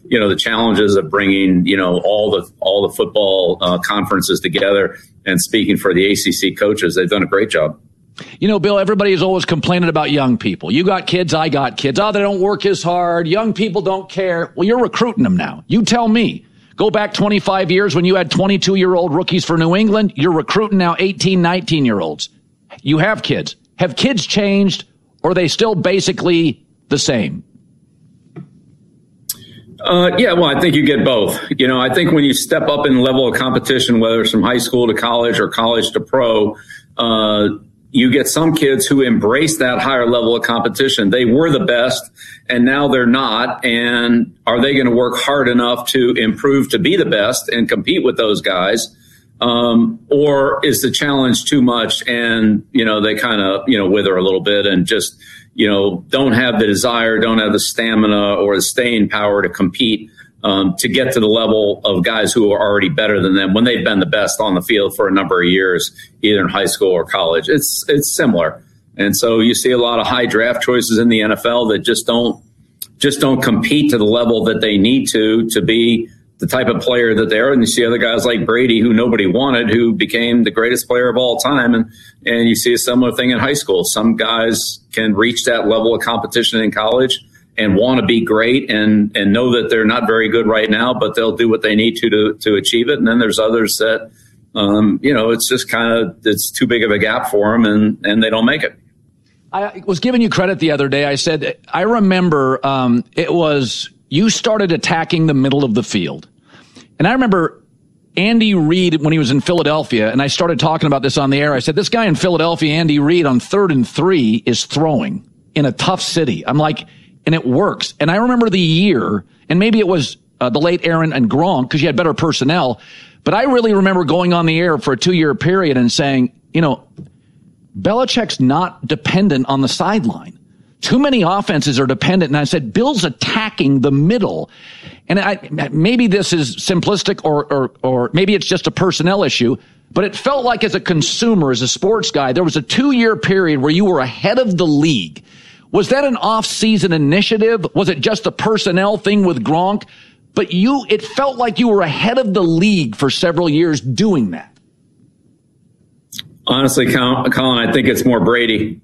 the challenges of bringing, all the football conferences together. And speaking for the ACC coaches, they've done a great job. Bill, everybody is always complaining about young people. You got kids, I got kids. Oh, they don't work as hard. Young people don't care. Well, you're recruiting them now. You tell me. Go back 25 years when you had 22-year-old rookies for New England. You're recruiting now 18, 19-year-olds. You have kids. Have kids changed, or are they still basically the same? Well, I think you get both. I think when you step up in level of competition, whether it's from high school to college or college to pro, you get some kids who embrace that higher level of competition. They were the best, and now they're not. And are they going to work hard enough to improve to be the best and compete with those guys? Or is the challenge too much and, they kind of, wither a little bit and just, don't have the desire, don't have the stamina or the staying power to compete to get to the level of guys who are already better than them when they've been the best on the field for a number of years, either in high school or college. It's similar. And so you see a lot of high draft choices in the NFL that just don't compete to the level that they need to be the type of player that they are. And you see other guys like Brady, who nobody wanted, who became the greatest player of all time. And you see a similar thing in high school. Some guys can reach that level of competition in college and want to be great and know that they're not very good right now, but they'll do what they need to achieve it. And then there's others that, it's just it's too big of a gap for them and they don't make it. I was giving you credit the other day. I said, I remember you started attacking the middle of the field. And I remember Andy Reid when he was in Philadelphia, and I started talking about this on the air. I said, this guy in Philadelphia, Andy Reid, on 3rd and 3 is throwing in a tough city. I'm like, and it works. And I remember the year, and maybe it was the late Aaron and Gronk because you had better personnel. But I really remember going on the air for a 2-year period and saying, Belichick's not dependent on the sideline. Too many offenses are dependent. And I said, Bill's attacking the middle. And maybe this is simplistic or maybe it's just a personnel issue, but it felt like as a consumer, as a sports guy, there was a 2-year period where you were ahead of the league. Was that an off-season initiative? Was it just a personnel thing with Gronk? But it felt like you were ahead of the league for several years doing that. Honestly, Colin, I think it's more Brady.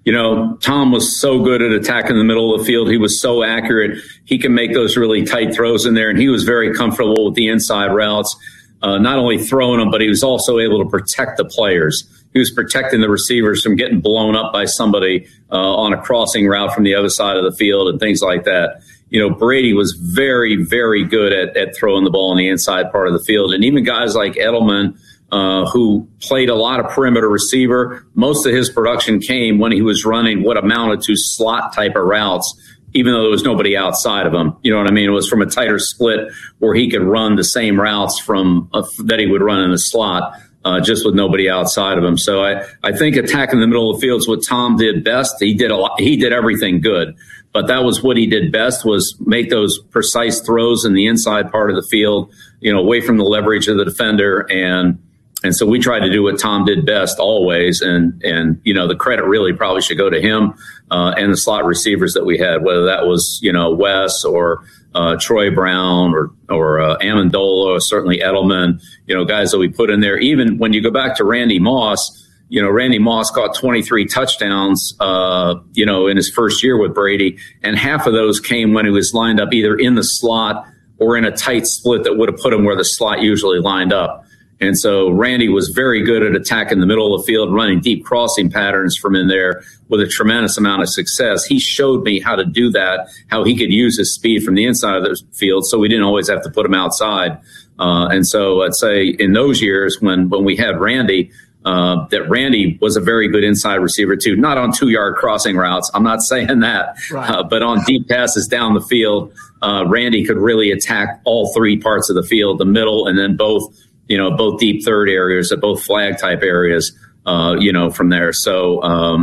Tom was so good at attacking the middle of the field. He was so accurate. He can make those really tight throws in there, and he was very comfortable with the inside routes, not only throwing them, but he was also able to protect the players. He was protecting the receivers from getting blown up by somebody on a crossing route from the other side of the field and things like that. Brady was very, very good at throwing the ball on the inside part of the field. And even guys like Edelman, who played a lot of perimeter receiver, most of his production came when he was running what amounted to slot type of routes, even though there was nobody outside of him. You know what I mean? It was from a tighter split where he could run the same routes that he would run in the slot. Just with nobody outside of him. So I think attacking the middle of the field is what Tom did best. He did everything good, but that was what he did best, was make those precise throws in the inside part of the field, away from the leverage of the defender. And so we tried to do what Tom did best always. And the credit really probably should go to him, and the slot receivers that we had, whether that was, Wes or, Troy Brown or Amendola, or certainly Edelman, guys that we put in there. Even when you go back to Randy Moss, Randy Moss caught 23 touchdowns, in his first year with Brady. And half of those came when he was lined up either in the slot or in a tight split that would have put him where the slot usually lined up. And so Randy was very good at attacking the middle of the field, running deep crossing patterns from in there with a tremendous amount of success. He showed me how to do that, how he could use his speed from the inside of the field, so we didn't always have to put him outside. And so I'd say in those years when we had Randy, that Randy was a very good inside receiver too, not on 2-yard crossing routes. I'm not saying that, right. But on deep passes down the field, Randy could really attack all 3 parts of the field, the middle, and then both deep third areas, both flag type areas, from there. So,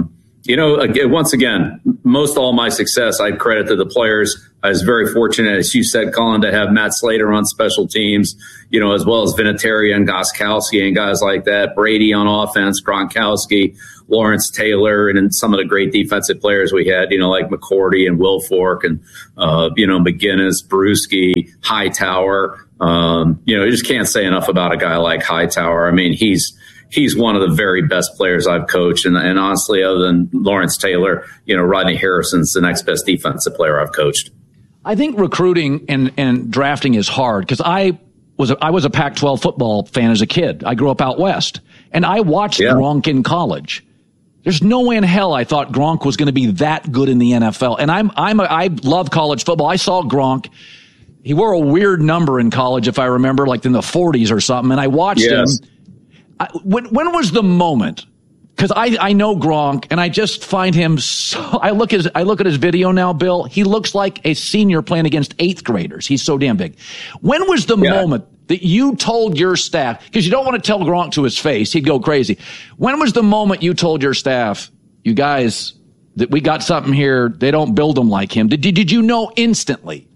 Once again, most all my success I credit to the players. I was very fortunate, as you said, Colin, to have Matt Slater on special teams, as well as Vinatieri and Gostkowski and guys like that, Brady on offense, Gronkowski, Lawrence Taylor, and then some of the great defensive players we had, like McCourty and Wilfork and, McGinnis, Bruschi, Hightower. You just can't say enough about a guy like Hightower. I mean, he's one of the very best players I've coached. And honestly, other than Lawrence Taylor, Rodney Harrison's the next best defensive player I've coached. I think recruiting and drafting is hard because I was a Pac-12 football fan as a kid. I grew up out west, and I watched Gronk in college. There's no way in hell I thought Gronk was going to be that good in the NFL. And I love college football. I saw Gronk. He wore a weird number in college, if I remember, like in the 40s or something. And I watched him. When was the moment? Because I know Gronk, and I just find him so. I look at his video now, Bill. He looks like a senior playing against eighth graders. He's so damn big. When was the moment that you told your staff? Because you don't want to tell Gronk to his face; he'd go crazy. When was the moment you told your staff, "You guys, that we got something here? They don't build them like him." Did you know instantly?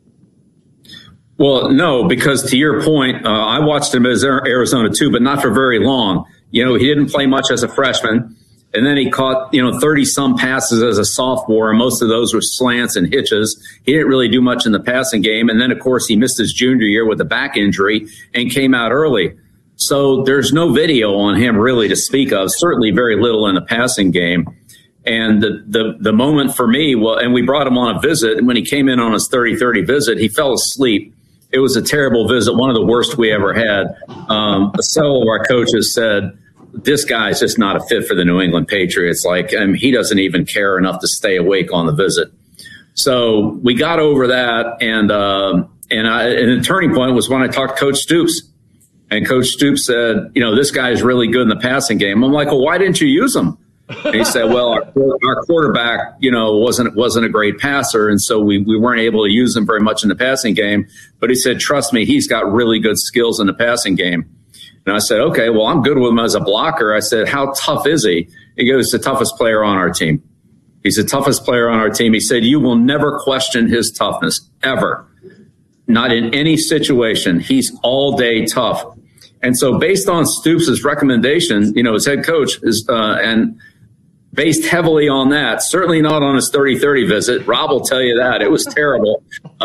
Well, no, because to your point, I watched him as Arizona too, but not for very long. He didn't play much as a freshman, and then he caught, 30 some passes as a sophomore, and most of those were slants and hitches. He didn't really do much in the passing game. And then, of course, he missed his junior year with a back injury and came out early. So there's no video on him really to speak of, certainly very little in the passing game. And the moment for me, and we brought him on a visit, and when he came in on his 30-30 visit, he fell asleep. It was a terrible visit, one of the worst we ever had. Several of our coaches said, this guy's just not a fit for the New England Patriots. He doesn't even care enough to stay awake on the visit. So we got over that, and the turning point was when I talked to Coach Stoops. And Coach Stoops said, this guy is really good in the passing game. I'm like, well, why didn't you use him? And he said, well, our quarterback, wasn't a great passer, and so we weren't able to use him very much in the passing game. But he said, trust me, he's got really good skills in the passing game. And I said, okay, well, I'm good with him as a blocker. I said, how tough is he? He goes, the toughest player on our team. He's the toughest player on our team. He said, you will never question his toughness, ever. Not in any situation. He's all day tough. And so based on Stoops' recommendation, his head coach is, and based heavily on that, certainly not on his 30-30 visit. Rob will tell you that. It was terrible.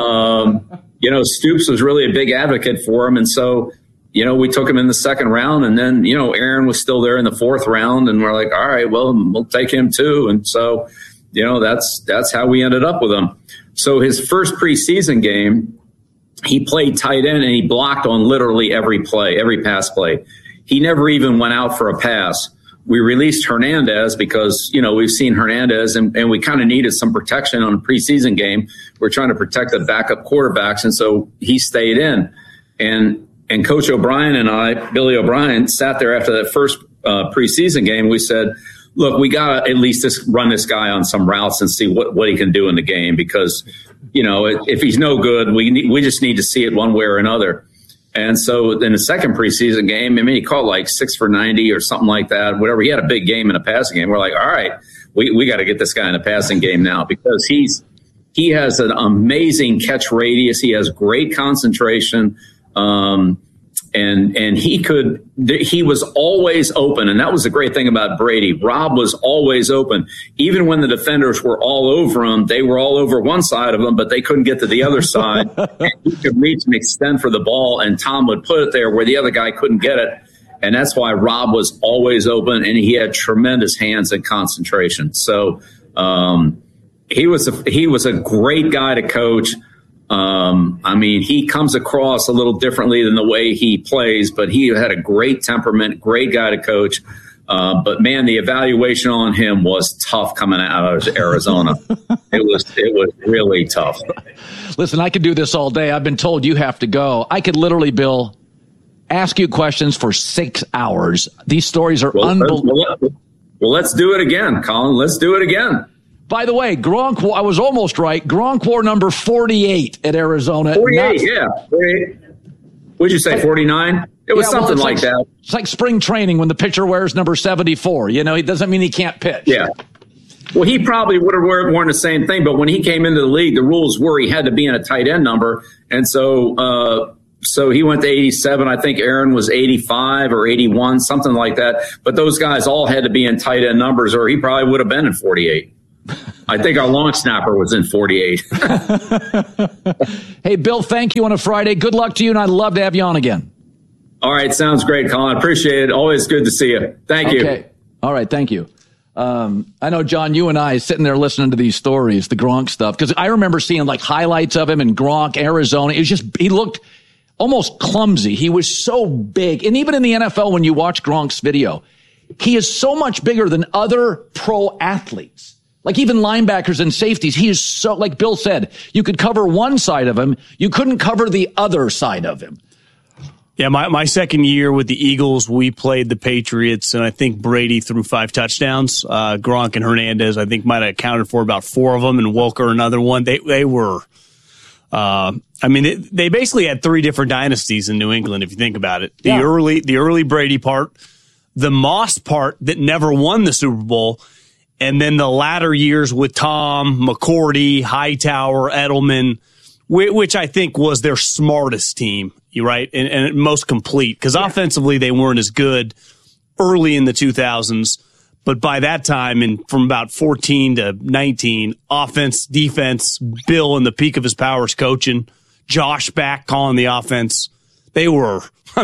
Stoops was really a big advocate for him. And so, we took him in the second round, and then, Aaron was still there in the fourth round, and we're like, all right, well, we'll take him too. And so, that's how we ended up with him. So his first preseason game, he played tight end and he blocked on literally every play, every pass play. He never even went out for a pass. We released Hernandez because, we've seen Hernandez and we kind of needed some protection on a preseason game. We're trying to protect the backup quarterbacks. And so he stayed in. And Coach O'Brien and I, Billy O'Brien, sat there after that first preseason game. We said, look, we got to at least just run this guy on some routes and see what he can do in the game. Because, if he's no good, we just need to see it one way or another. And so in the second preseason game, he caught like 6 for 90 or something like that, whatever. He had a big game in a passing game. We're like, all right, we got to get this guy in a passing game now because he has an amazing catch radius. He has great concentration. And he was always open. And that was the great thing about Brady. Rob was always open. Even when the defenders were all over him, they were all over one side of him, but they couldn't get to the other side. And he could reach and extend for the ball, and Tom would put it there where the other guy couldn't get it. And that's why Rob was always open, and he had tremendous hands and concentration. So he was a great guy to coach. He comes across a little differently than the way he plays, but he had a great temperament, great guy to coach. But man, the evaluation on him was tough coming out of Arizona. It was really tough. Listen, I could do this all day. I've been told you have to go. I could literally, Bill, ask you questions for 6 hours. These stories are unbelievable. Well, let's do it again, Colin. Let's do it again. By the way, Gronk, I was almost right. Gronk wore number 48 at Arizona. 48, yeah. 48. What'd you say, 49? It was something like that. It's like spring training when the pitcher wears number 74. It doesn't mean he can't pitch. Yeah. Well, he probably would have worn the same thing, but when he came into the league, the rules were he had to be in a tight end number, and so he went to 87. I think Aaron was 85 or 81, something like that. But those guys all had to be in tight end numbers, or he probably would have been in 48. I think our long snapper was in 48. Hey, Bill, thank you on a Friday. Good luck to you, and I'd love to have you on again. All right, sounds great, Colin. Appreciate it. Always good to see you. Thank you. Okay. All right, thank you. I know, John, you and I sitting there listening to these stories, the Gronk stuff, because I remember seeing like highlights of him in Gronk, Arizona. It was just, he looked almost clumsy. He was so big. And even in the NFL, when you watch Gronk's video, he is so much bigger than other pro athletes. Like even linebackers and safeties, he is so, like Bill said, you could cover one side of him. You couldn't cover the other side of him. Yeah, my second year with the Eagles, we played the Patriots, and I think Brady threw 5 touchdowns. Gronk and Hernandez, I think, might have accounted for about 4 of them, and Welker another one. They were, they basically had 3 different dynasties in New England, if you think about it. The early Brady part, the Moss part that never won the Super Bowl, and then the latter years with Tom, McCourty, Hightower, Edelman, which I think was their smartest team, right? And most complete, because offensively they weren't as good early in the 2000s. But by that time, and from about 14 to 19, offense, defense, Bill in the peak of his powers coaching, Josh back calling the offense. They were,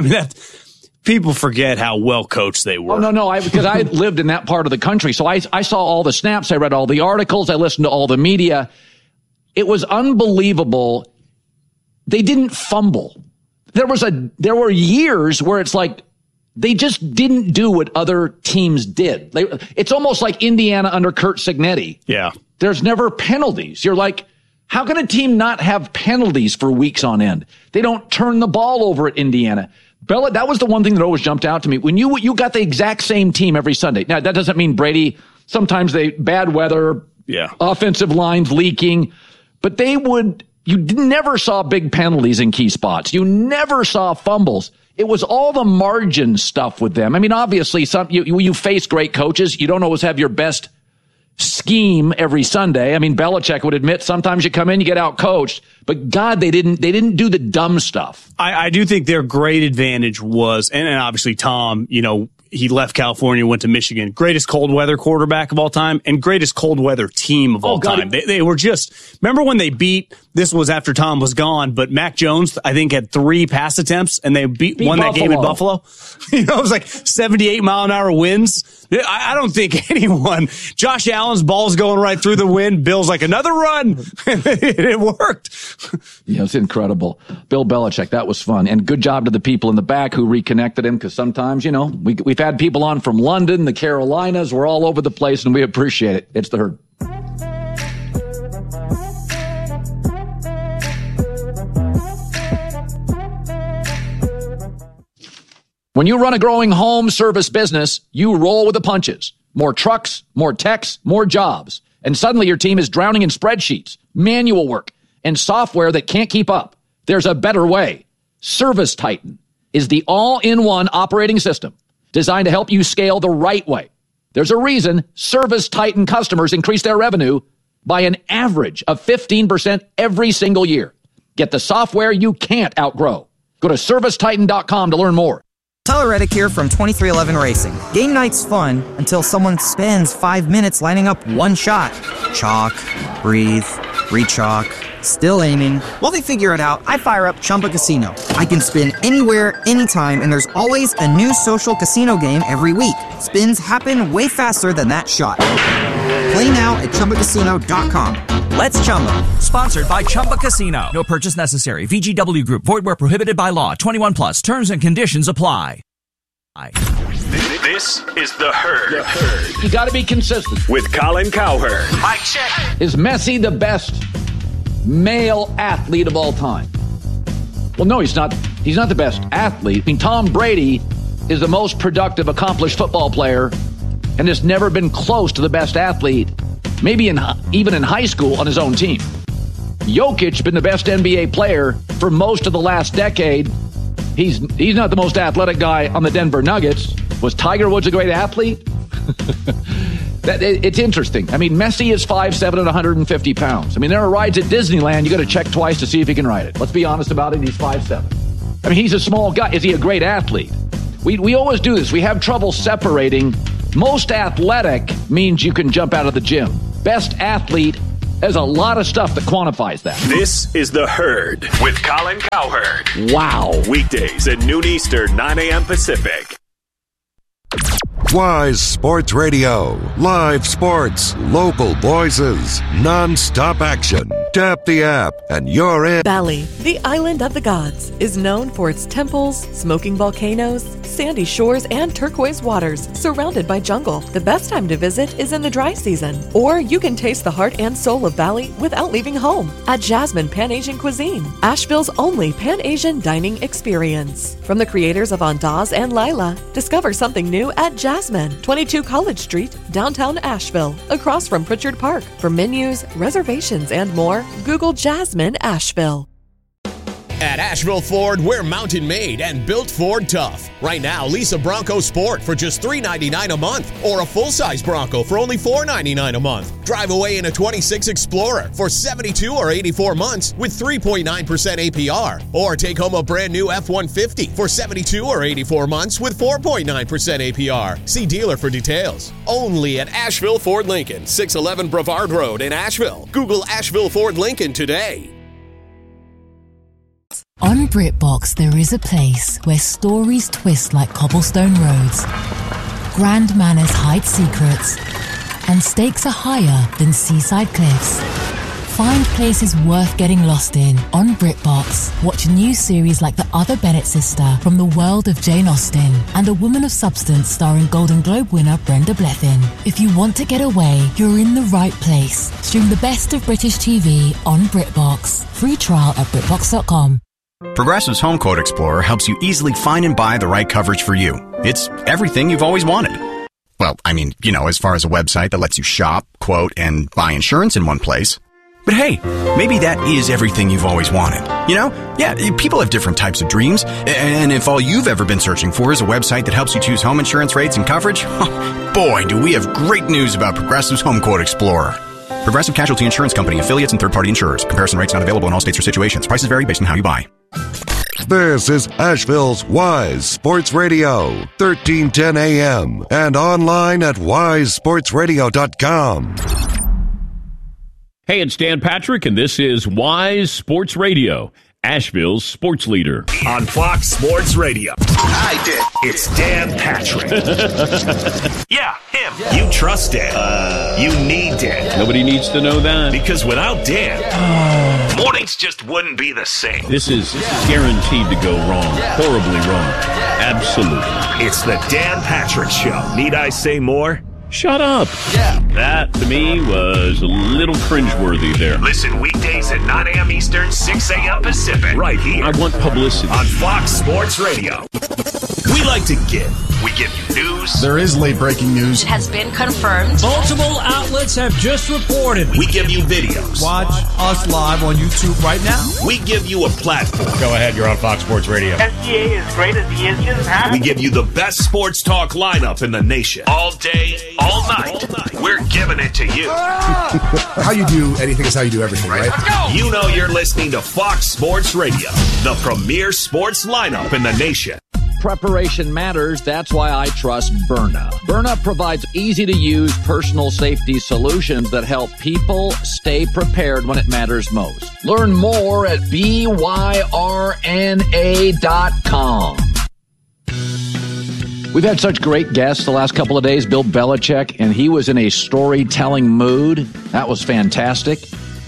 people forget how well coached they were. Oh, no, because I lived in that part of the country. So I saw all the snaps. I read all the articles. I listened to all the media. It was unbelievable. They didn't fumble. There were years where it's like they just didn't do what other teams did. It's almost like Indiana under Curt Cignetti. Yeah. There's never penalties. You're like, how can a team not have penalties for weeks on end? They don't turn the ball over at Indiana. Bella, that was the one thing that always jumped out to me. When you got the exact same team every Sunday. Now, that doesn't mean Brady, sometimes bad weather, offensive lines leaking, but you never saw big penalties in key spots. You never saw fumbles. It was all the margin stuff with them. I mean, obviously, you face great coaches. You don't always have your best scheme every Sunday. I mean, Belichick would admit sometimes you come in, you get out coached, but God, they didn't do the dumb stuff. I do think their great advantage was, and obviously Tom, he left California, went to Michigan, greatest cold weather quarterback of all time and greatest cold weather team of all time. They were just, remember when they this was after Tom was gone, but Mac Jones, I think, had 3 pass attempts and they won that game in Buffalo. It was like 78 mile an hour winds. I don't think anyone, Josh Allen's ball's going right through the wind. Bill's like, another run. It worked. Yeah, it's incredible. Bill Belichick, that was fun. And good job to the people in the back who reconnected him, because sometimes, we've had people on from London, the Carolinas. We're all over the place, and we appreciate it. It's the Herd. When you run a growing home service business, you roll with the punches. More trucks, more techs, more jobs. And suddenly your team is drowning in spreadsheets, manual work, and software that can't keep up. There's a better way. ServiceTitan is the all-in-one operating system designed to help you scale the right way. There's a reason ServiceTitan customers increase their revenue by an average of 15% every single year. Get the software you can't outgrow. Go to ServiceTitan.com to learn more. Tyler Reddick here from 2311 Racing. Game night's fun until someone spends 5 minutes lining up one shot. Chalk, breathe, re-chalk, still aiming. While they figure it out, I fire up Chumba Casino. I can spin anywhere, anytime, and there's always a new social casino game every week. Spins happen way faster than that shot. Play now at ChumbaCasino.com. Let's Chumba. Sponsored by Chumba Casino. No purchase necessary. VGW Group. Void where prohibited by law. 21 plus. Terms and conditions apply. This is The Herd. You got to be consistent. With Colin Cowherd. Mic check. Is Messi the best male athlete of all time? Well, no, he's not. He's not the best athlete. I mean, Tom Brady is the most productive, accomplished football player and has never been close to the best athlete, maybe even in high school on his own team. Jokic been the best NBA player for most of the last decade. He's not the most athletic guy on the Denver Nuggets. Was Tiger Woods a great athlete? It's interesting. I mean, Messi is 5'7" and 150 pounds. I mean, there are rides at Disneyland you got to check twice to see if he can ride it. Let's be honest about it. He's 5'7". I mean, he's a small guy. Is he a great athlete? We always do this. We have trouble separating. Most athletic means you can jump out of the gym. Best athlete, there's a lot of stuff that quantifies that. This is The Herd with Colin Cowherd. Wow. Weekdays at noon Eastern, 9 a.m. Pacific. Wise Sports Radio. Live sports, local voices, non-stop action. Tap the app and you're in. Bali, the island of the gods, is known for its temples, smoking volcanoes, sandy shores, and turquoise waters surrounded by jungle. The best time to visit is in the dry season. Or you can taste the heart and soul of Bali without leaving home at Jasmine Pan-Asian Cuisine, Asheville's only Pan-Asian dining experience. From the creators of Andaz and Lila, discover something new at Jasmine, 22 College Street, downtown Asheville, across from Pritchard Park. For menus, reservations, and more, Google Jasmine Asheville. At Asheville Ford, we're mountain made and built Ford tough. Right now, lease a Bronco Sport for just $399 a month or a full-size Bronco for only $499 a month. Drive away in a 26 Explorer for 72 or 84 months with 3.9% APR. Or take home a brand new F-150 for 72 or 84 months with 4.9% APR. See dealer for details. Only at Asheville Ford Lincoln, 611 Brevard Road in Asheville. Google Asheville Ford Lincoln today. On BritBox, there is a place where stories twist like cobblestone roads, grand manners hide secrets, and stakes are higher than seaside cliffs. Find places worth getting lost in on BritBox. Watch new series like The Other Bennett Sister from the world of Jane Austen and A Woman of Substance starring Golden Globe winner Brenda Blethyn. If you want to get away, you're in the right place. Stream the best of British TV on BritBox. Free trial at BritBox.com. Progressive's Home Quote Explorer helps you easily find and buy the right coverage for you. It's everything you've always wanted. Well, I mean, as far as a website that lets you shop, quote, and buy insurance in one place. But hey, maybe that is everything you've always wanted. Yeah, people have different types of dreams. And if all you've ever been searching for is a website that helps you choose home insurance rates and coverage, boy, do we have great news about Progressive's Home Quote Explorer. Progressive Casualty Insurance Company, affiliates, and third-party insurers. Comparison rates not available in all states or situations. Prices vary based on how you buy. This is Asheville's Wise Sports Radio, 1310 AM, and online at wisesportsradio.com. Hey, it's Dan Patrick, and this is Wise Sports Radio, Asheville's sports leader. On Fox Sports Radio. I did. It's Dan Patrick. Yeah, him. Yeah. You trust Dan. You need Dan. Nobody needs to know that. Because without Dan, mornings just wouldn't be the same. This is guaranteed to go wrong. Horribly wrong. Absolutely. It's the Dan Patrick Show. Need I say more? Shut up. Yeah. That, to me, was a little cringeworthy there. Listen weekdays at 9 a.m. Eastern, 6 a.m. Pacific. Right here. I want publicity. On Fox Sports Radio. We like to give. We give you news. There is late-breaking news. It has been confirmed. Multiple outlets have just reported. We give you videos. Watch us live on YouTube right now. We give you a platform. Go ahead, you're on Fox Sports Radio. SGA is great as he is just happy. We give you the best sports talk lineup in the nation. All day, all night. We're giving it to you. How you do anything is how you do everything, right? Let's go. You know you're listening to Fox Sports Radio, the premier sports lineup in the nation. Preparation matters. That's why I trust Byrna. Byrna provides easy-to-use personal safety solutions that help people stay prepared when it matters most. Learn more at byrna.com. We've had such great guests the last couple of days. Bill Belichick, and he was in a storytelling mood. That was fantastic.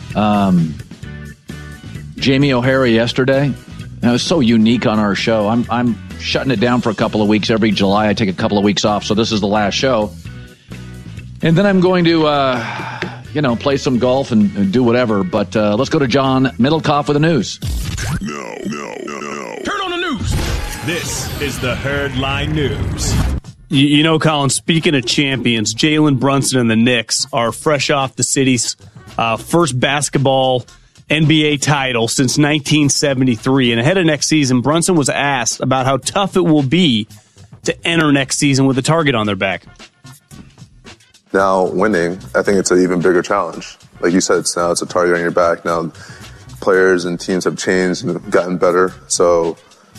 Jamie O'Hara yesterday. That was so unique on our show. I'm shutting it down for a couple of weeks. Every July, I take a couple of weeks off, so this is the last show. And then I'm going to, play some golf and do whatever. But let's go to John Middlecoff with the news. No. Turn on the news. This is the Herd Line News. Colin, speaking of champions, Jalen Brunson and the Knicks are fresh off the city's first basketball NBA title since 1973. And ahead of next season, Brunson was asked about how tough it will be to enter next season with a target on their back. Now winning, I think it's an even bigger challenge. Like you said, it's a target on your back. Now players and teams have changed and gotten better. So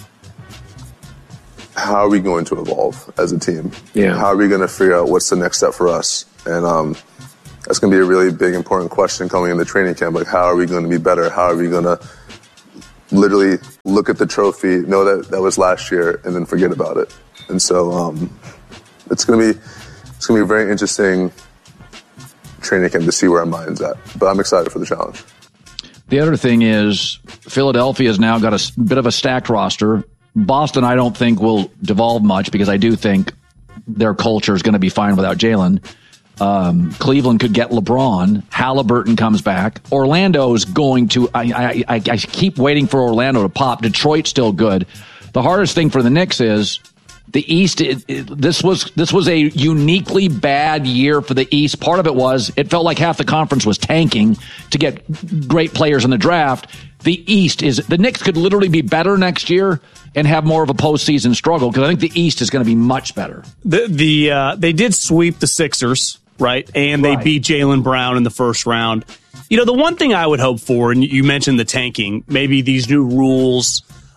how are we going to evolve as a team? Yeah. How are we going to figure out what's the next step for us? And that's going to be a really big, important question coming into training camp. Like, how are we going to be better? How are we going to literally look at the trophy, know that was last year, and then forget about it? And so it's going to be a very interesting training camp to see where our mind's at. But I'm excited for the challenge. The other thing is Philadelphia's now got a bit of a stacked roster. Boston, I don't think, will devolve much because I do think their culture is going to be fine without Jalen. Cleveland could get LeBron. Halliburton comes back. Orlando's going to. I keep waiting for Orlando to pop. Detroit's still good. The hardest thing for the Knicks is the East. This was a uniquely bad year for the East. Part of it was it felt like half the conference was tanking to get great players in the draft. The East the Knicks could literally be better next year and have more of a postseason struggle because I think the East is going to be much better. They did sweep the Sixers, right? And they beat Jaylen Brown in the first round. You know, the one thing I would hope for, and you mentioned the tanking, maybe these new rules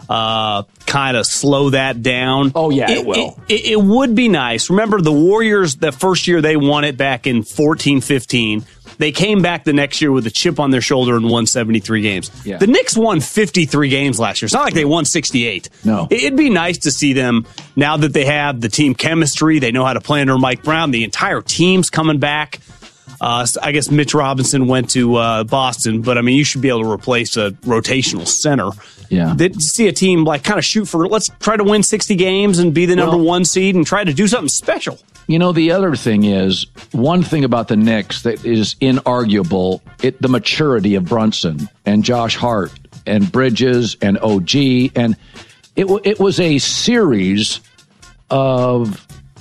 kind of slow that down. Oh, yeah, it will. It would be nice. Remember the Warriors, the first year they won it back in 14-15. They came back the next year with a chip on their shoulder and won 73 games. Yeah. The Knicks won 53 games last year. It's not like they won 68. No. It'd be nice to see them, now that they have the team chemistry, they know how to play under Mike Brown, the entire team's coming back. I guess Mitch Robinson went to Boston, but I mean, you should be able to replace a rotational center. Yeah. To see a team like kind of shoot for, let's try to win 60 games and be the number one seed and try to do something special. You know, the other thing is, one thing about the Knicks that is inarguable, the maturity of Brunson and Josh Hart and Bridges and OG. And it was a series of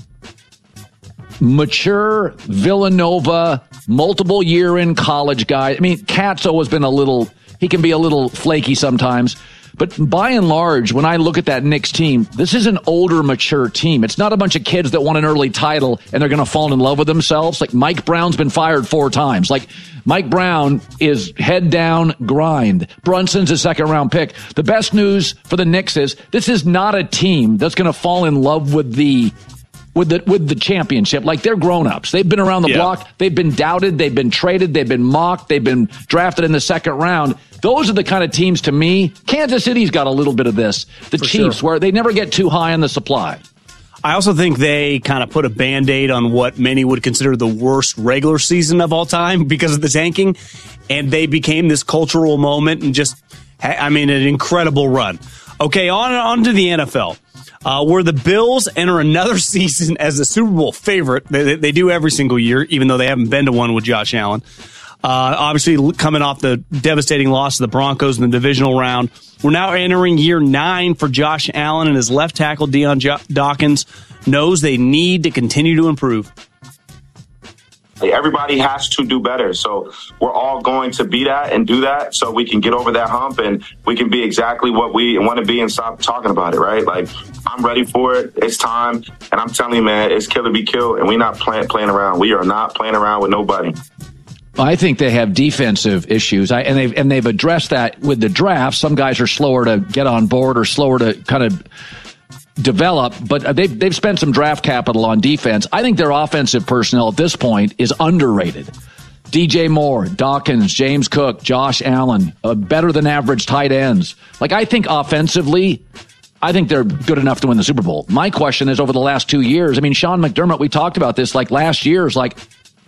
mature Villanova, multiple year in college guys. I mean, Katzo has been he can be a little flaky sometimes. But by and large, when I look at that Knicks team, this is an older, mature team. It's not a bunch of kids that won an early title and they're going to fall in love with themselves. Like Mike Brown's been fired 4 times. Like Mike Brown is head down, grind. Brunson's a second-round pick. The best news for the Knicks is this is not a team that's going to fall in love with the championship. Like, they're grown-ups. They've been around the block. They've been doubted. They've been traded. They've been mocked. They've been drafted in the second round. Those are the kind of teams, to me. Kansas City's got a little bit of this. The Chiefs, where they never get too high on the supply. I also think they kind of put a Band-Aid on what many would consider the worst regular season of all time because of the tanking, and they became this cultural moment and just, I mean, an incredible run. Okay, on to the NFL. Where the Bills enter another season as the Super Bowl favorite. They do every single year, even though they haven't been to one with Josh Allen. Obviously, coming off the devastating loss to the Broncos in the divisional round. We're now entering year 9 for Josh Allen, and his left tackle, Deion Dawkins, knows they need to continue to improve. Everybody has to do better. So we're all going to be that and do that so we can get over that hump and we can be exactly what we want to be and stop talking about it, right? Like, I'm ready for it. It's time. And I'm telling you, man, it's kill or be killed. And we're not playing around. We are not playing around with nobody. I think they have defensive issues, and they've addressed that with the draft. Some guys are slower to get on board or slower to kind of develop, but they've spent some draft capital on defense. I think their offensive personnel at this point is underrated. DJ Moore, Dawkins, James Cook, Josh Allen, better than average tight ends. Like, I think offensively, I think they're good enough to win the Super Bowl. My question is, over the last 2 years, I mean, Sean McDermott, we talked about this, like last year's, like,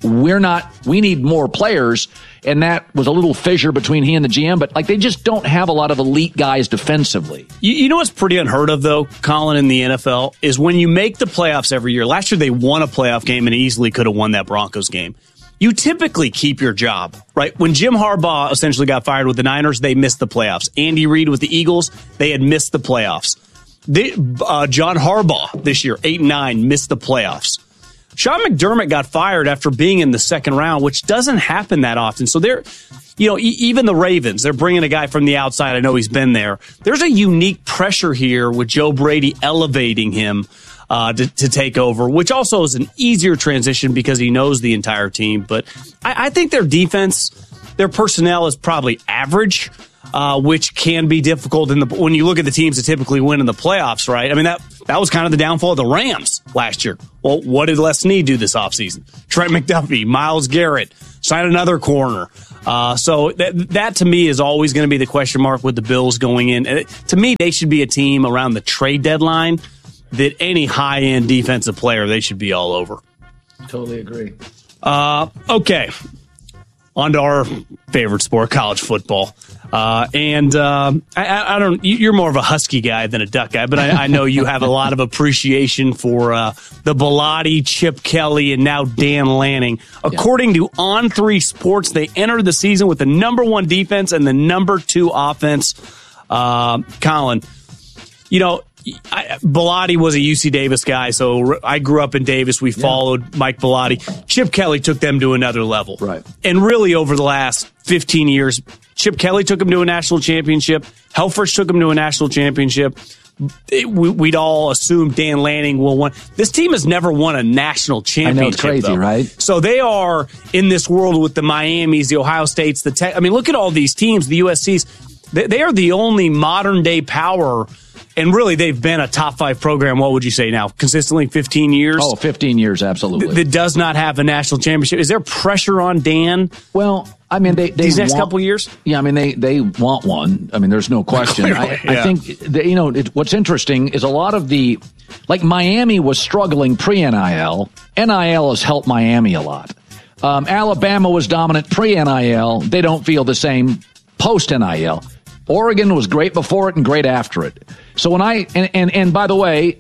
we need more players, and that was a little fissure between he and the GM, but like, they just don't have a lot of elite guys defensively. You know what's pretty unheard of, though, Colin, in the NFL, is when you make the playoffs every year. Last year, they won a playoff game and easily could have won that Broncos game. You typically keep your job, right? When Jim Harbaugh essentially got fired with the Niners, they missed the playoffs. Andy Reid with the Eagles, they had missed the playoffs. John Harbaugh this year, 8-9, missed the playoffs. Sean McDermott got fired after being in the second round, which doesn't happen that often. So they're, you know, even the Ravens, they're bringing a guy from the outside. I know he's been there. There's a unique pressure here with Joe Brady elevating him. to take over, which also is an easier transition because he knows the entire team. But I think their defense, their personnel is probably average, which can be difficult when you look at the teams that typically win in the playoffs, right? I mean, that was kind of the downfall of the Rams last year. Well, what did Les Snead do this offseason? Trent McDuffie, Myles Garrett, sign another corner. So that to me is always going to be the question mark with the Bills going in. And to me, they should be a team around the trade deadline that any high-end defensive player, they should be all over. Totally agree. Okay. On to our favorite sport, college football. I don't, you're more of a Husky guy than a Duck guy, but I know you have a lot of appreciation for the Bellotti, Chip Kelly, and now Dan Lanning. According to On3 Sports, they entered the season with the number 1 defense and the number 2 offense. Colin, Bellotti was a UC Davis guy, so I grew up in Davis. We followed Mike Bellotti. Chip Kelly took them to another level. Right. And really over the last 15 years, Chip Kelly took him to a national championship. Helfrich took him to a national championship. We'd all assume Dan Lanning will win. This team has never won a national championship. I know, it's crazy, though. Right? So they are in this world with the Miamis, the Ohio States, the Tech. I mean, look at all these teams, the USCs. They are the only modern-day power. And really, they've been a top 5 program, what would you say now? Consistently 15 years? Oh, 15 years, absolutely. That does not have a national championship. Is there pressure on Dan? Well, I mean, these next couple years? Yeah, I mean, they want one. I mean, there's no question. I think, what's interesting is a lot of like Miami was struggling pre-NIL. NIL has helped Miami a lot. Alabama was dominant pre-NIL. They don't feel the same post-NIL. Oregon was great before it and great after it. So when and by the way,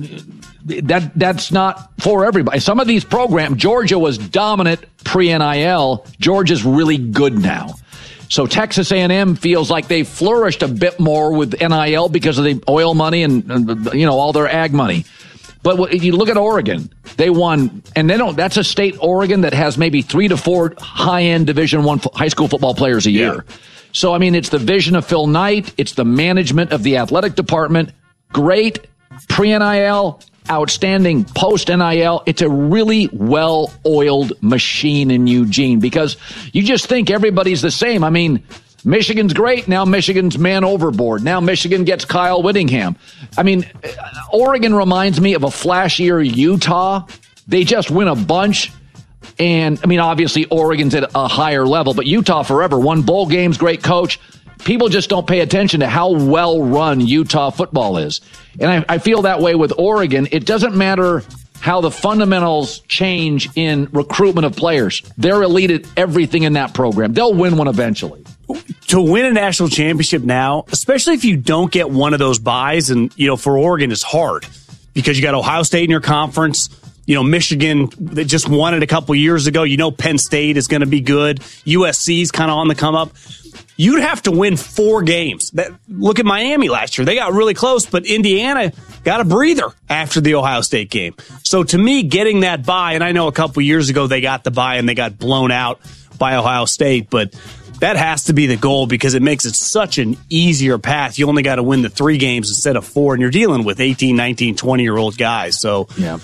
that's not for everybody. Some of these programs, Georgia was dominant pre-NIL. Georgia's really good now. So Texas A&M feels like they flourished a bit more with NIL because of the oil money and all their ag money. But you look at Oregon, they won, and that's a state, Oregon, that has maybe 3 to 4 high-end Division I high school football players a year. Yeah. So, I mean, it's the vision of Phil Knight. It's the management of the athletic department. Great pre-NIL, outstanding post-NIL. It's a really well-oiled machine in Eugene because you just think everybody's the same. I mean, Michigan's great. Now Michigan's man overboard. Now Michigan gets Kyle Whittingham. I mean, Oregon reminds me of a flashier Utah. They just win a bunch. And, I mean, obviously, Oregon's at a higher level, but Utah forever won bowl games, great coach. People just don't pay attention to how well-run Utah football is. And I feel that way with Oregon. It doesn't matter how the fundamentals change in recruitment of players. They're elite at everything in that program. They'll win one eventually. To win a national championship now, especially if you don't get one of those buys, and, for Oregon, it's hard because you got Ohio State in your conference. Michigan, they just won it a couple years ago. Penn State is going to be good. USC's kind of on the come up. You'd have to win 4 games. Look at Miami last year. They got really close, but Indiana got a breather after the Ohio State game. So to me, getting that bye, and I know a couple years ago they got the bye and they got blown out by Ohio State, but that has to be the goal because it makes it such an easier path. You only got to win the 3 games instead of 4, and you're dealing with 18, 19, 20-year-old guys. So yeah.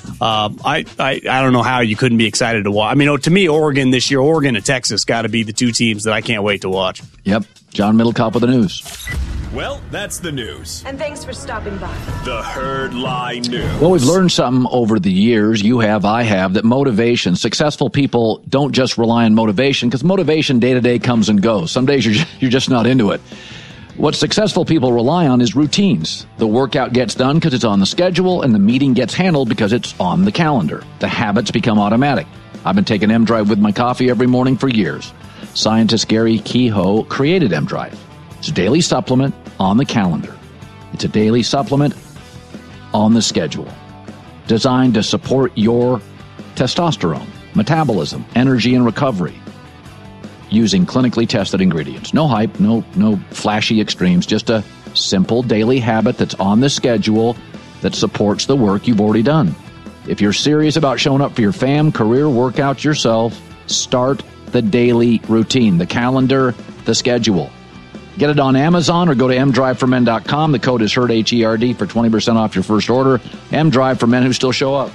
I don't know how you couldn't be excited to watch. I mean, to me, Oregon this year, Oregon and Texas got to be the 2 teams that I can't wait to watch. Yep. John Middlecoff with the news. Well, that's the news. And thanks for stopping by. The Herd Lie News. Well, we've learned something over the years, you have, I have, that motivation, successful people don't just rely on motivation, because motivation day to day comes and goes. Some days you're just not into it. What successful people rely on is routines. The workout gets done because it's on the schedule, and the meeting gets handled because it's on the calendar. The habits become automatic. I've been taking M-Drive with my coffee every morning for years. Scientist Gary Kehoe created M-Drive. It's a daily supplement on the calendar. It's a daily supplement on the schedule, designed to support your testosterone, metabolism, energy, and recovery, using clinically tested ingredients. No hype, no flashy extremes, just a simple daily habit that's on the schedule that supports the work you've already done. If you're serious about showing up for your fam, career, workouts, yourself, start the daily routine, the calendar, the schedule. Get it on Amazon or go to mdriveformen.com. The code is HERD, H-E-R-D, for 20% off your first order. M-Drive for men who still show up.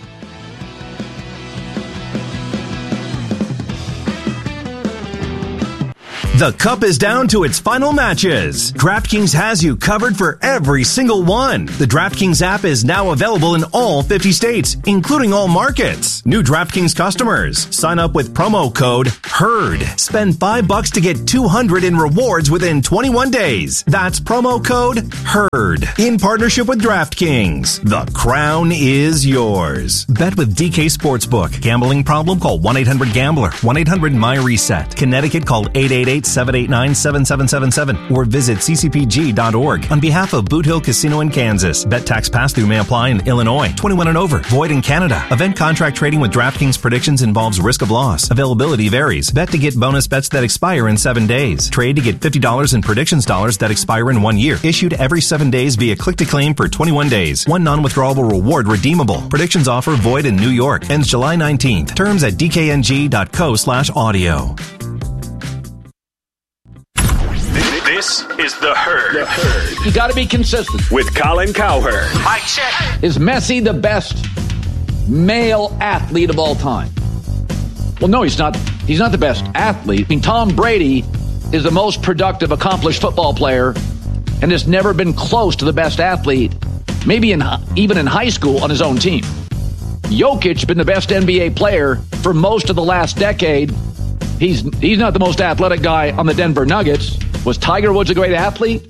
The Cup is down to its final matches. DraftKings has you covered for every single one. The DraftKings app is now available in all 50 states, including all markets. New DraftKings customers, sign up with promo code HERD. Spend $5 to get $200 in rewards within 21 days. That's promo code HERD. In partnership with DraftKings, the crown is yours. Bet with DK Sportsbook. Gambling problem? Call 1-800-GAMBLER. 1-800-MY-RESET. Connecticut, call 888-789-7777 or visit ccpg.org. On behalf of Boot Hill Casino in Kansas, bet tax pass-through may apply in Illinois. 21 and over. Void in Canada. Event contract trading with DraftKings predictions involves risk of loss. Availability varies. Bet to get bonus bets that expire in 7 days. Trade to get $50 in predictions dollars that expire in 1 year. Issued every 7 days via click-to-claim for 21 days. One non-withdrawable reward redeemable. Predictions offer void in New York. Ends July 19th. Terms at dkng.co/audio. This is The Herd. You got to be consistent. With Colin Cowherd. Mic check. Is Messi the best male athlete of all time? Well, no, he's not. He's not the best athlete. I mean, Tom Brady is the most productive, accomplished football player and has never been close to the best athlete, maybe even in high school on his own team. Jokic been the best NBA player for most of the last decade. He's not the most athletic guy on the Denver Nuggets. Was Tiger Woods a great athlete?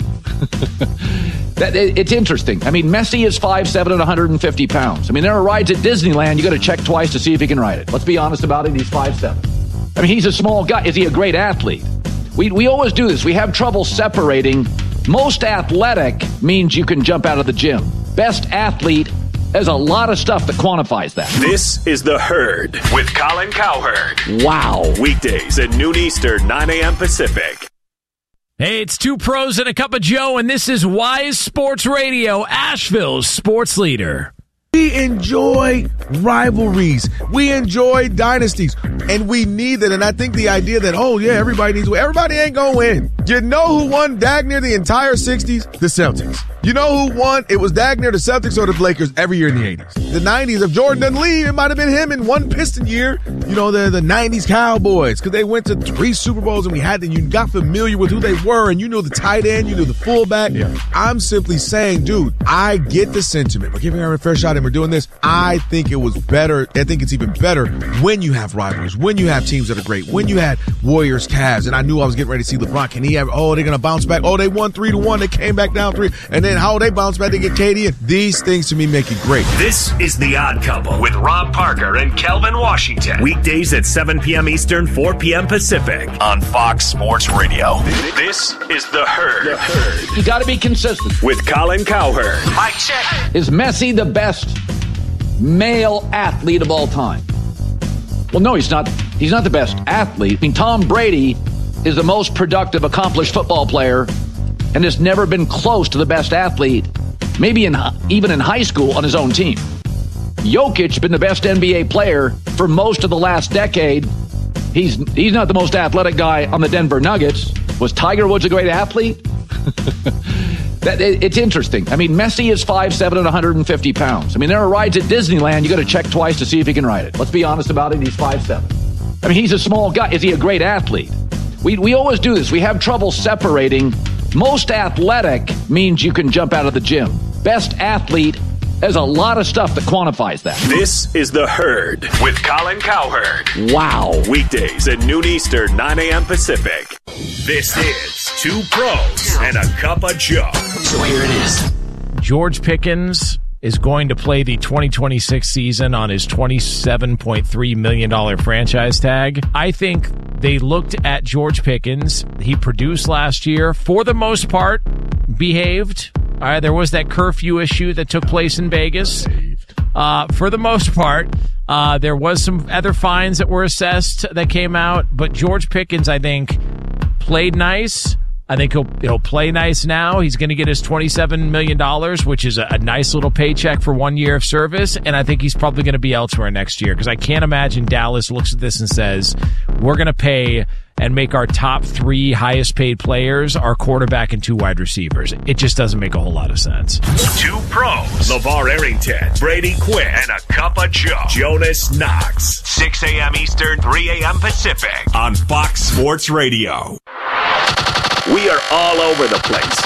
It's interesting. I mean, Messi is 5'7" and 150 pounds. I mean, there are rides at Disneyland you got to check twice to see if he can ride it. Let's be honest about it. He's 5'7". I mean, he's a small guy. Is he a great athlete? We always do this. We have trouble separating. Most athletic means you can jump out of the gym. Best athlete, there's a lot of stuff that quantifies that. This is The Herd with Colin Cowherd. Wow. Weekdays at noon Eastern, 9 a.m. Pacific. Hey, it's two pros and a cup of Joe, and this is Wise Sports Radio, Asheville's sports leader. We enjoy rivalries. We enjoy dynasties. And we need that. And I think the idea that, everybody needs to win. Everybody ain't going to win. You know who won dag near the entire 60s? The Celtics. You know who won? It was dag near the Celtics or the Lakers every year in the 80s. The 90s, if Jordan doesn't leave, it might have been him in one Piston year. You know, the 90s Cowboys, because they went to 3 Super Bowls and you got familiar with who they were, and you knew the tight end, you knew the fullback. Yeah. I'm simply saying, dude, I get the sentiment. We're giving her a fair shot and we're doing this. I think it was better. I think it's even better when you have rivalries, when you have teams that are great, when you had Warriors, Cavs, and I knew I was getting ready to see LeBron. Can he have, they're going to bounce back. They won 3-1. They came back down 3. And then how they bounce back, they get KD. And these things to me make it great. This is The Odd Couple with Rob Parker and Kelvin Washington. Weekdays at 7 p.m. Eastern, 4 p.m. Pacific on Fox Sports Radio. This is The Herd. You got to be consistent. With Colin Cowherd. Mic check. Is Messi the best male athlete of all time? Well, no, he's not. He's not the best athlete. I mean, Tom Brady is the most productive, accomplished football player and has never been close to the best athlete, maybe even in high school on his own team. Jokic been the best NBA player for most of the last decade. He's not the most athletic guy on the Denver Nuggets. Was Tiger Woods a great athlete? It's interesting. I mean, Messi is 5'7" and 150 pounds. I mean, there are rides at Disneyland you got to check twice to see if he can ride it. Let's be honest about it. He's 5'7". I mean, he's a small guy. Is he a great athlete? We always do this. We have trouble separating. Most athletic means you can jump out of the gym. Best athlete, there's a lot of stuff that quantifies that. This is The Herd with Colin Cowherd. Wow. Weekdays at noon Eastern, 9 a.m. Pacific. This is Two Pros and a Cup of Joe. So here it is. George Pickens is going to play the 2026 season on his $27.3 million franchise tag. I think they looked at George Pickens. He produced last year, for the most part, behaved. There was that curfew issue that took place in Vegas. For the most part, there was some other fines that were assessed that came out. But George Pickens, I think, played nice. I think he'll play nice now. He's going to get his $27 million, which is a nice little paycheck for 1 year of service. And I think he's probably going to be elsewhere next year because I can't imagine Dallas looks at this and says, we're going to pay and make our top 3 highest paid players our quarterback and 2 wide receivers. It just doesn't make a whole lot of sense. 2 pros, LeVar Arrington, Brady Quinn, and a cup of Joe, Jonas Knox. 6 a.m. Eastern, 3 a.m. Pacific on Fox Sports Radio. We are all over the place.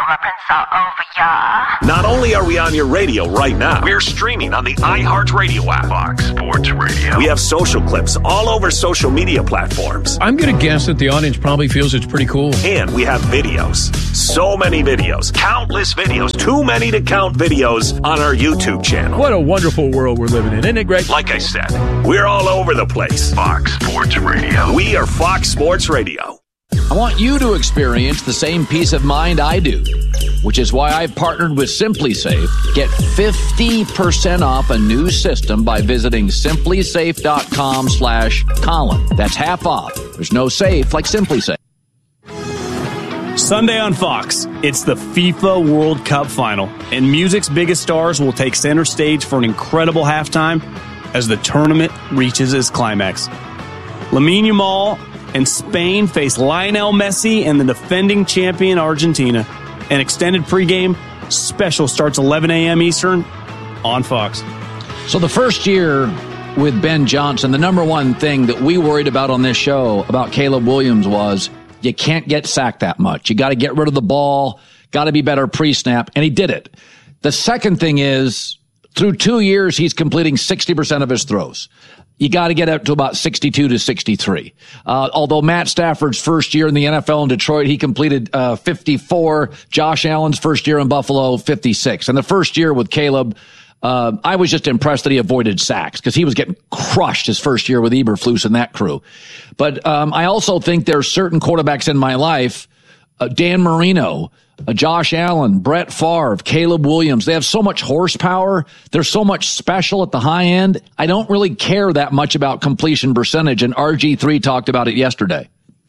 Not only are we on your radio right now, we're streaming on the iHeartRadio app. Fox Sports Radio. We have social clips all over social media platforms. I'm going to guess that the audience probably feels it's pretty cool. And we have videos. So many videos. Countless videos. Too many to count videos on our YouTube channel. What a wonderful world we're living in. Isn't it great? Like I said, we're all over the place. Fox Sports Radio. We are Fox Sports Radio. I want you to experience the same peace of mind I do, which is why I've partnered with SimpliSafe. Get 50% off a new system by visiting simplysafe.com/Colin. That's half off. There's no safe like SimpliSafe. Sunday on Fox, it's the FIFA World Cup final, and music's biggest stars will take center stage for an incredible halftime as the tournament reaches its climax. Lamine Yamal and Spain face Lionel Messi and the defending champion Argentina. An extended pregame special starts 11 a.m. Eastern on Fox. So the first year with Ben Johnson, the number one thing that we worried about on this show about Caleb Williams was you can't get sacked that much. You got to get rid of the ball, got to be better pre-snap, and he did it. The second thing is through 2 years, he's completing 60% of his throws. You got to get up to about 62 to 63. Although Matt Stafford's first year in the NFL in Detroit, he completed 54. Josh Allen's first year in Buffalo, 56. And the first year with Caleb, I was just impressed that he avoided sacks because he was getting crushed his first year with Eberflus and that crew. But I also think there are certain quarterbacks in my life, Dan Marino, Josh Allen, Brett Favre, Caleb Williams. They have so much horsepower. They're so much special at the high end. I don't really care that much about completion percentage, and RG3 talked about it yesterday.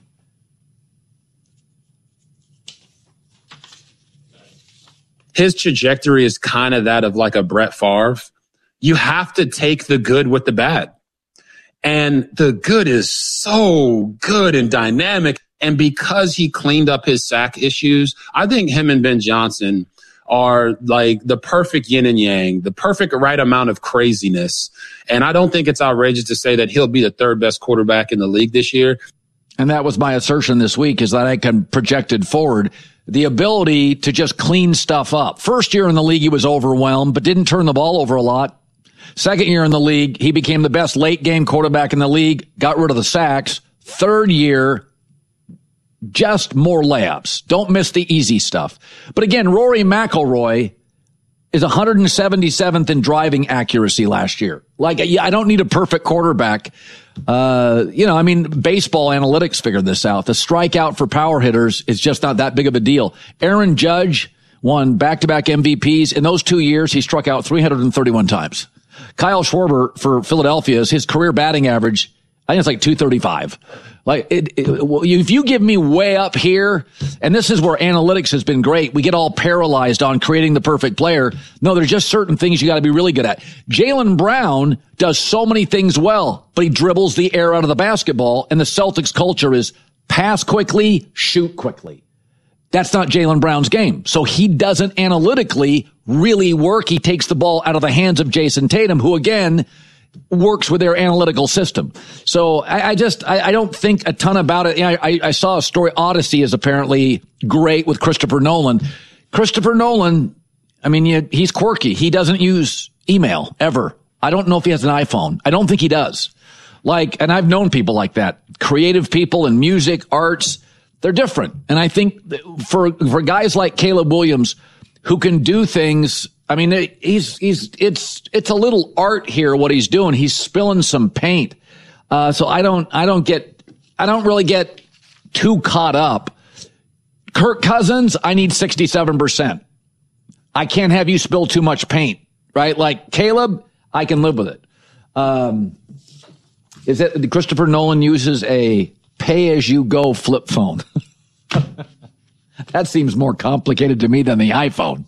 His trajectory is kind of that of like a Brett Favre. You have to take the good with the bad. And the good is so good and dynamic. And because he cleaned up his sack issues, I think him and Ben Johnson are like the perfect yin and yang, the perfect right amount of craziness. And I don't think it's outrageous to say that he'll be the 3rd best quarterback in the league this year. And that was my assertion this week, is that I can projected forward the ability to just clean stuff up. First year in the league, he was overwhelmed, but didn't turn the ball over a lot. Second year in the league, he became the best late game quarterback in the league, got rid of the sacks. Third year, just more layups. Don't miss the easy stuff. But again, Rory McIlroy is 177th in driving accuracy last year. Like, I don't need a perfect quarterback. Baseball analytics figured this out. The strikeout for power hitters is just not that big of a deal. Aaron Judge won back-to-back MVPs. In those 2 years, he struck out 331 times. Kyle Schwarber for Philadelphia is his career batting average, I think it's like 235. Like if you give me way up here, and this is where analytics has been great, we get all paralyzed on creating the perfect player. No, there's just certain things you got to be really good at. Jaylen Brown does so many things well, but he dribbles the air out of the basketball, and the Celtics culture is pass quickly, shoot quickly. That's not Jaylen Brown's game. So he doesn't analytically really work. He takes the ball out of the hands of Jason Tatum, who again works with their analytical system. So I don't think a ton about it. I saw a story. Odyssey is apparently great with Christopher Nolan. Christopher Nolan, he's quirky. He doesn't use email ever. I don't know if he has an iPhone. I don't think he does. And I've known people like that. Creative people in music, arts, they're different. And I think for guys like Caleb Williams who can do things, it's a little art here, what he's doing. He's spilling some paint. So I don't really get too caught up. Kirk Cousins, I need 67%. I can't have you spill too much paint, right? Like Caleb, I can live with it. Is it Christopher Nolan uses a pay-as-you-go flip phone? That seems more complicated to me than the iPhone.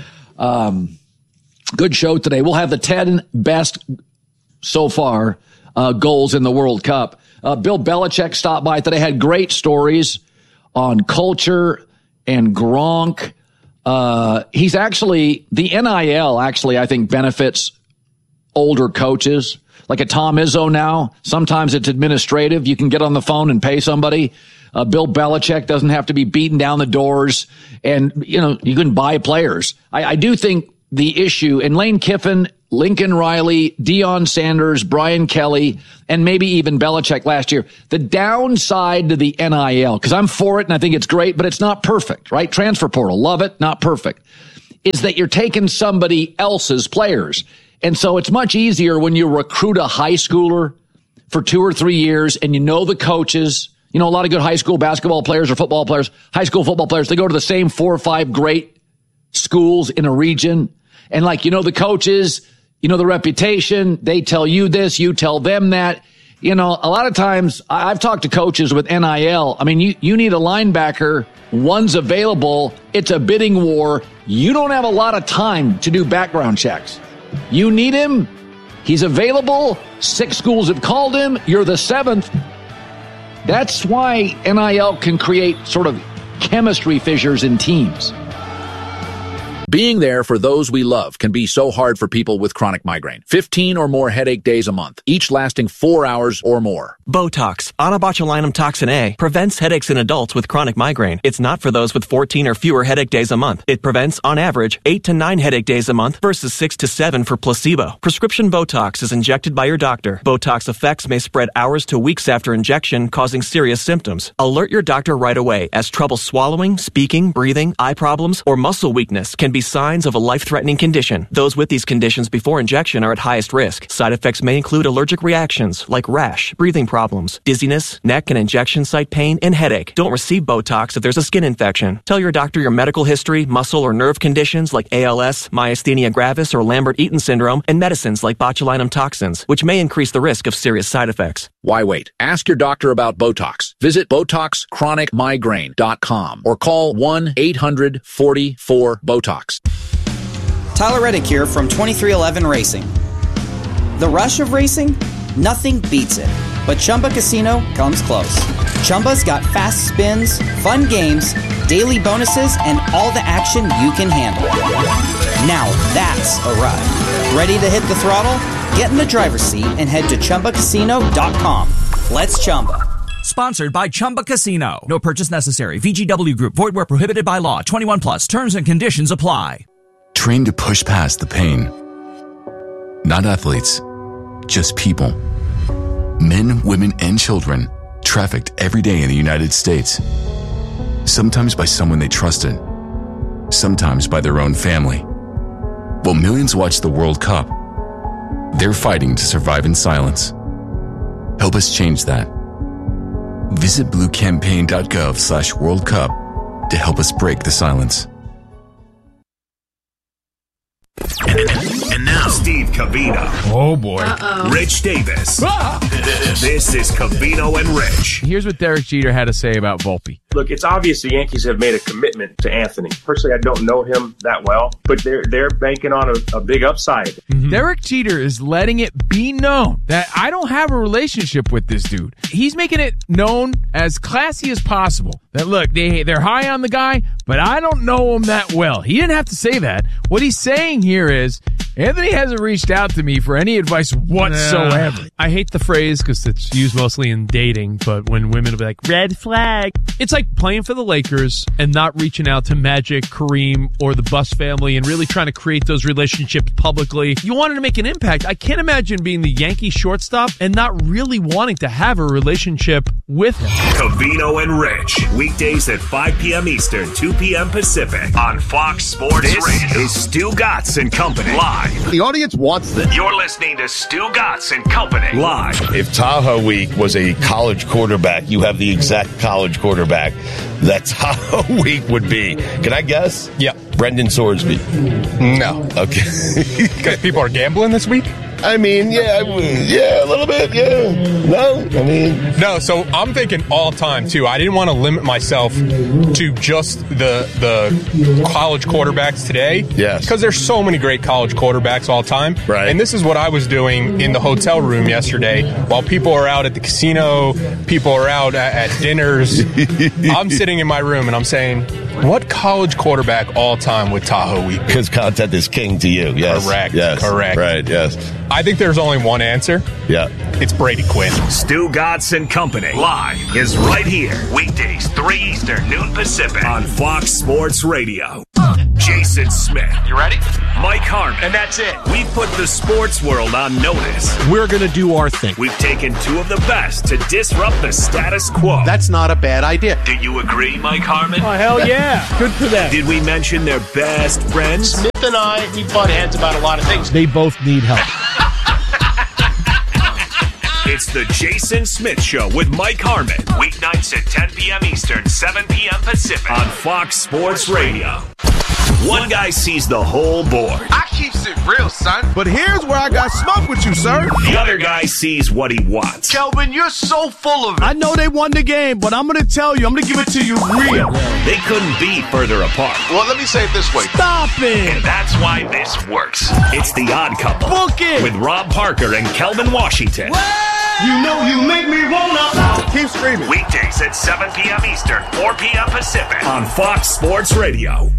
Good show today. We'll have the 10 best so far goals in the World Cup. Bill Belichick stopped by today, had great stories on culture and Gronk. He's actually, the NIL actually, I think, benefits older coaches. Like a Tom Izzo now, sometimes it's administrative. You can get on the phone and pay somebody. Bill Belichick doesn't have to be beating down the doors, and, you can buy players. I do think the issue, and Lane Kiffin, Lincoln Riley, Deion Sanders, Brian Kelly, and maybe even Belichick last year, the downside to the NIL, because I'm for it and I think it's great, but it's not perfect, right? Transfer portal, love it, not perfect, is that you're taking somebody else's players. And so it's much easier when you recruit a high schooler for 2 or 3 years and you know the coaches. A lot of good high school basketball players or football players, high school football players, they go to the same 4 or 5 great schools in a region. And the coaches, the reputation, they tell you this, you tell them that. A lot of times I've talked to coaches with NIL. I mean, you need a linebacker. One's available. It's a bidding war. You don't have a lot of time to do background checks. You need him. He's available. 6 schools have called him. You're the 7th. That's why NIL can create sort of chemistry fissures in teams. Being there for those we love can be so hard for people with chronic migraine. 15 or more headache days a month, each lasting 4 hours or more. Botox, onabotulinum toxin A, prevents headaches in adults with chronic migraine. It's not for those with 14 or fewer headache days a month. It prevents, on average, 8 to 9 headache days a month versus 6 to 7 for placebo. Prescription Botox is injected by your doctor. Botox effects may spread hours to weeks after injection, causing serious symptoms. Alert your doctor right away, as trouble swallowing, speaking, breathing, eye problems, or muscle weakness can be signs of a life-threatening condition. Those with these conditions before injection are at highest risk. Side effects may include allergic reactions like rash, breathing problems, dizziness, neck and injection site pain, and headache. Don't receive Botox if there's a skin infection. Tell your doctor your medical history, muscle or nerve conditions like ALS, myasthenia gravis, or Lambert-Eaton syndrome, and medicines like botulinum toxins, which may increase the risk of serious side effects. Why wait? Ask your doctor about Botox. Visit BotoxChronicMigraine.com or call 1-800-44-BOTOX. Tyler Reddick here from 2311 Racing. The rush of racing? Nothing beats it. But Chumba Casino comes close. Chumba's got fast spins, fun games, daily bonuses, and all the action you can handle. Now that's a ride. Ready to hit the throttle? Get in the driver's seat and head to ChumbaCasino.com. Let's Chumba. Sponsored by Chumba Casino. No purchase necessary. VGW Group. Void where prohibited by law. 21 plus. Terms and conditions apply. Trained to push past the pain. Not athletes, just people. Men, women, and children trafficked every day in the United States. Sometimes by someone they trusted. Sometimes by their own family. While millions watch the World Cup, they're fighting to survive in silence. Help us change that. Visit bluecampaign.gov/World Cup to help us break the silence. And now, Steve Covino. Oh, boy. Rich Davis. This is Covino and Rich. Here's what Derek Jeter had to say about Volpe. Look, it's obvious the Yankees have made a commitment to Anthony. Personally, I don't know him that well, but they're banking on a big upside. Mm-hmm. Derek Jeter is letting it be known that I don't have a relationship with this dude. He's making it known as classy as possible that, look, they're high on the guy, but I don't know him that well. He didn't have to say that. What he's saying here is, Anthony hasn't reached out to me for any advice whatsoever. I hate the phrase because it's used mostly in dating, but when women will be like, red flag, it's like playing for the Lakers and not reaching out to Magic, Kareem, or the Buss family and really trying to create those relationships publicly. You wanted to make an impact. I can't imagine being the Yankee shortstop and not really wanting to have a relationship with him. Covino and Rich, weekdays at 5 p.m. Eastern, 2 p.m. Pacific on Fox Sports Radio. This is Stu Gatz and Company live. The audience wants this. You're listening to Stu Gatz and Company live. If Tahoe Week was a college quarterback, you have the exact college quarterback that Tahoe Week would be. Can I guess? Yeah. Brendan Sorsby. No. Okay. Because people are gambling this week? I mean, yeah, a little bit, yeah. No, I mean... No, so I'm thinking all-time, too. I didn't want to limit myself to just the college quarterbacks today. Yes. Because there's so many great college quarterbacks all-time. Right. And this is what I was doing in the hotel room yesterday. While people are out at the casino, people are out at dinners, I'm sitting in my room and I'm saying, what college quarterback all-time would Tahoe Week? Because content is king to you, yes. Correct, yes. correct. Right, yes. I think there's only one answer. Yeah. It's Brady Quinn. Stu Godson Company live is right here. Weekdays, 3 Eastern, noon Pacific on Fox Sports Radio. Jason Smith. You ready? Mike Harmon. And that's it. We put the sports world on notice. We're going to do our thing. We've taken two of the best to disrupt the status quo. That's not a bad idea. Do you agree, Mike Harmon? Oh, hell yeah. Good for them. Did we mention their best friends? Smith and I, we butt heads about a lot of things. They both need help. It's the Jason Smith Show with Mike Harmon. Weeknights at 10 p.m. Eastern, 7 p.m. Pacific on Fox Sports Radio. One guy sees the whole board. I keeps it real, son. But here's where I got smoke with you, sir. The other guy sees what he wants. Kelvin, you're so full of it. I know they won the game, but I'm going to tell you, I'm going to give it to you real. They couldn't be further apart. Well, let me say it this way. Stop it. And that's why this works. It's The Odd Couple. Book it. With Rob Parker and Kelvin Washington. You know you make me wanna. Keep screaming. Weekdays at 7 p.m. Eastern, 4 p.m. Pacific on Fox Sports Radio.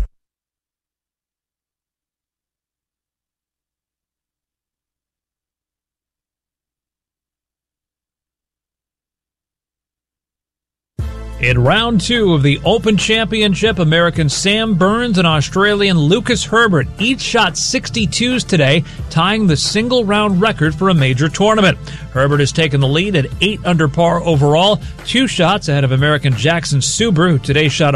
In round 2 of the Open Championship, American Sam Burns and Australian Lucas Herbert each shot 62s today, tying the single-round record for a major tournament. Herbert has taken the lead at 8 under par overall, 2 shots ahead of American Jackson Suber, who today shot a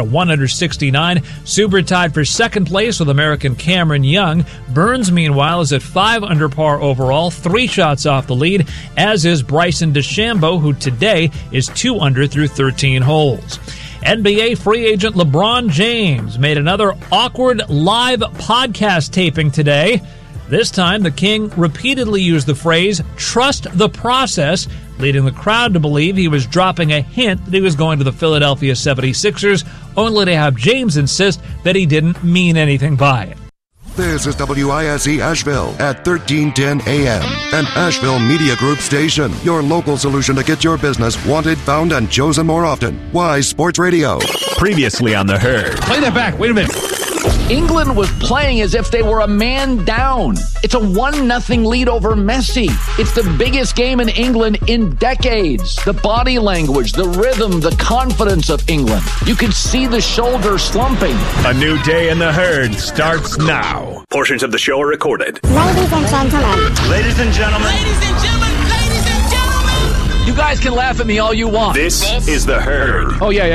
169. Suber tied for second place with American Cameron Young. Burns, meanwhile, is at 5 under par overall, 3 shots off the lead, as is Bryson DeChambeau, who today is 2 under through 13 holes. NBA free agent LeBron James made another awkward live podcast taping today. This time, the King repeatedly used the phrase, "trust the process," leading the crowd to believe he was dropping a hint that he was going to the Philadelphia 76ers, only to have James insist that he didn't mean anything by it. This is WISE Asheville at 1310 AM, an Asheville Media Group station. Your local solution to get your business wanted, found, and chosen more often. Wise Sports Radio. Previously on The Herd. Play that back. Wait a minute. England was playing as if they were a man down. It's a 1-0 lead over Messi. It's the biggest game in England in decades. The body language, the rhythm, the confidence of England. You could see the shoulder slumping. A new day in The Herd starts now. Portions of the show are recorded. Ladies and gentlemen. Ladies and gentlemen. Ladies and gentlemen. Ladies and gentlemen. You guys can laugh at me all you want. This is The Herd. Oh, yeah.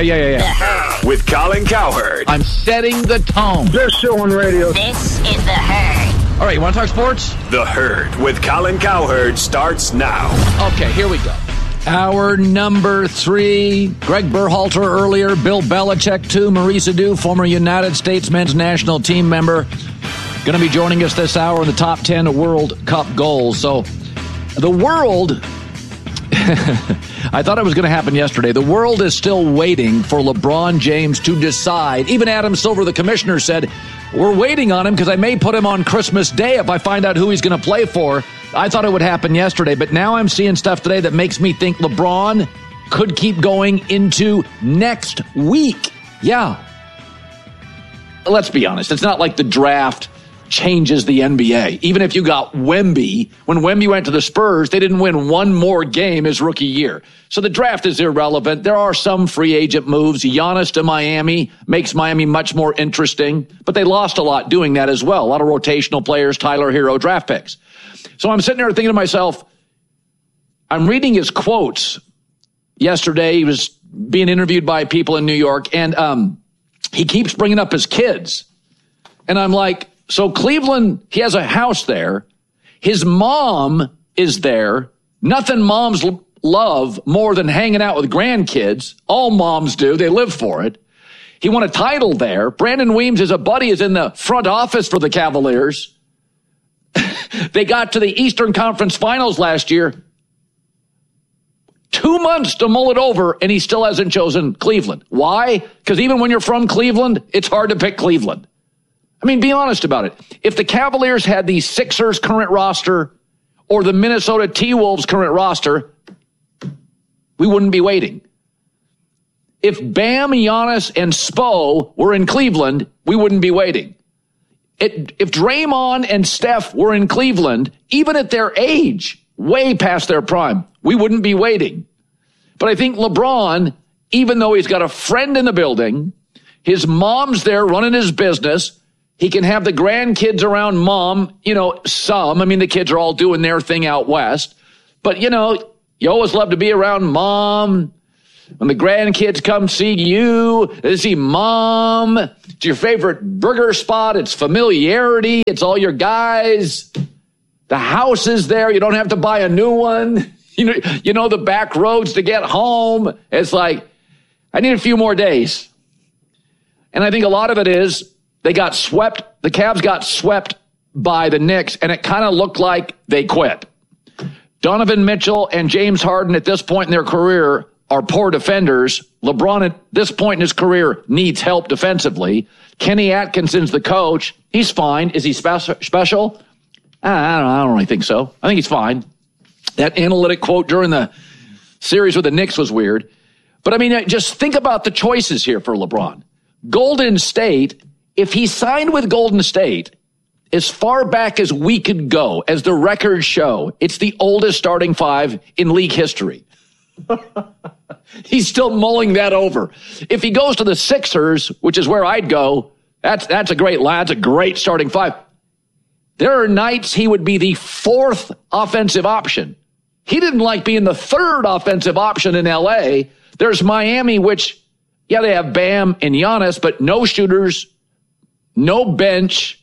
With Colin Cowherd. I'm setting the tone. Best show on radio. This is The Herd. All right, you want to talk sports? The Herd with Colin Cowherd starts now. Okay, here we go. Hour number 3. Greg Berhalter earlier, Bill Belichick 2, Maurice Adu, former United States men's national team member, going to be joining us this hour in the top 10 World Cup goals. So the world... I thought it was going to happen yesterday. The world is still waiting for LeBron James to decide. Even Adam Silver, the commissioner, said, we're waiting on him because I may put him on Christmas Day if I find out who he's going to play for. I thought it would happen yesterday, but now I'm seeing stuff today that makes me think LeBron could keep going into next week. Yeah. Let's be honest. It's not like the draft changes the NBA. Even if you got Wemby, when Wemby went to the Spurs, they didn't win one more game his rookie year. So the draft is irrelevant. There are some free agent moves. Giannis to Miami makes Miami much more interesting, but they lost a lot doing that as well. A lot of rotational players, Tyler Hero draft picks. So I'm sitting there thinking to myself, I'm reading his quotes. Yesterday, he was being interviewed by people in New York, and he keeps bringing up his kids. And I'm like, so Cleveland, he has a house there. His mom is there. Nothing moms love more than hanging out with grandkids. All moms do. They live for it. He won a title there. Brandon Weems, as a buddy, is in the front office for the Cavaliers. They got to the Eastern Conference Finals last year. 2 months to mull it over, and he still hasn't chosen Cleveland. Why? Because even when you're from Cleveland, it's hard to pick Cleveland. I mean, be honest about it. If the Cavaliers had the Sixers current roster or the Minnesota T-Wolves current roster, we wouldn't be waiting. If Bam, Giannis, and Spo were in Cleveland, we wouldn't be waiting. If Draymond and Steph were in Cleveland, even at their age, way past their prime, we wouldn't be waiting. But I think LeBron, even though he's got a friend in the building, his mom's there running his business, he can have the grandkids around mom, some. I mean, the kids are all doing their thing out west. But, you always love to be around mom. When the grandkids come see you, they see mom. It's your favorite burger spot. It's familiarity. It's all your guys. The house is there. You don't have to buy a new one. You know the back roads to get home. It's like, I need a few more days. And I think a lot of it is they got swept. The Cavs got swept by the Knicks, and it kind of looked like they quit. Donovan Mitchell and James Harden at this point in their career are poor defenders. LeBron at this point in his career needs help defensively. Kenny Atkinson's the coach. He's fine. Is he special? I don't really think so. I think he's fine. That analytic quote during the series with the Knicks was weird. But I mean, just think about the choices here for LeBron. Golden State, if he signed with Golden State, as far back as we could go, as the records show, it's the oldest starting five in league history. He's still mulling that over. If he goes to the Sixers, which is where I'd go, that's a great lad. That's a great starting five. There are nights he would be the fourth offensive option. He didn't like being the third offensive option in LA. There's Miami, which, yeah, they have Bam and Giannis, but no shooters, no bench.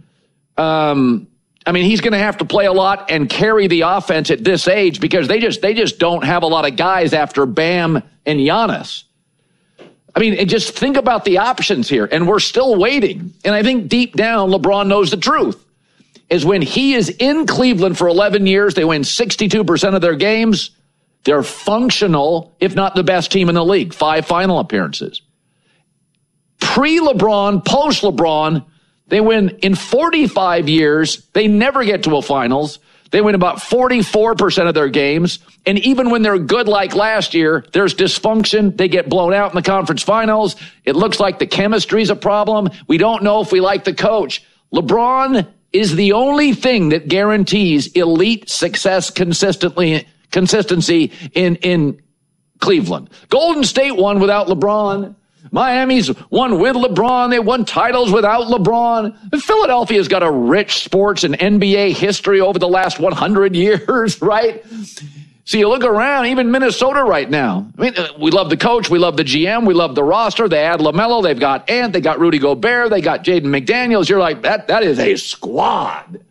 I mean, he's going to have to play a lot and carry the offense at this age because they just don't have a lot of guys after Bam and Giannis. I mean, and just think about the options here, and we're still waiting. And I think deep down, LeBron knows the truth. Is when he is in Cleveland for 11 years, they win 62% of their games. They're functional, if not the best team in the league. 5 final appearances. Pre-LeBron, post-LeBron, they win in 45 years. They never get to a finals. They win about 44% of their games. And even when they're good like last year, there's dysfunction. They get blown out in the conference finals. It looks like the chemistry's a problem. We don't know if we like the coach. LeBron is the only thing that guarantees elite success consistency in Cleveland. Golden State won without LeBron. Miami's won with LeBron. They won titles without LeBron. Philadelphia's got a rich sports and NBA history over the last 100 years, right? So you look around, even Minnesota right now. I mean, we love the coach. We love the GM. We love the roster. They add LaMelo. They've got Ant. They got Rudy Gobert. They got Jaden McDaniels. You're like, that is a squad.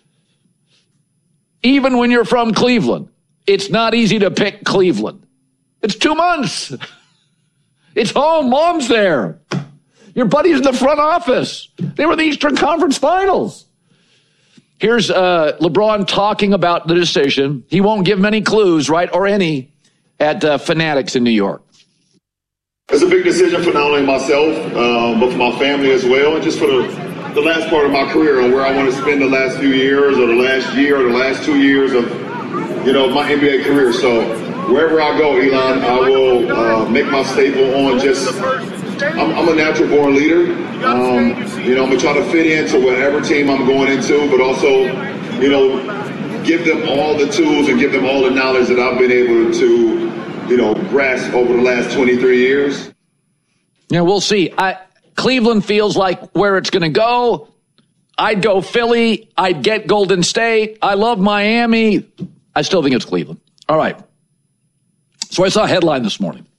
Even when you're from Cleveland, it's not easy to pick Cleveland. It's 2 months. It's home. Mom's there. Your buddy's in the front office. They were in the Eastern Conference Finals. Here's LeBron talking about the decision. He won't give many clues, right, or any, at Fanatics in New York. It's a big decision for not only myself, but for my family as well, and just for the last part of my career and where I want to spend the last few years or the last year or the last 2 years of, my NBA career. So wherever I go, Elon, I will make my staple on just I'm a natural born leader. I'm going to try to fit into whatever team I'm going into, but also, give them all the tools and give them all the knowledge that I've been able to, grasp over the last 23 years. Yeah, we'll see. Cleveland feels like where it's going to go. I'd go Philly. I'd get Golden State. I love Miami. I still think it's Cleveland. All right. So I saw a headline this morning.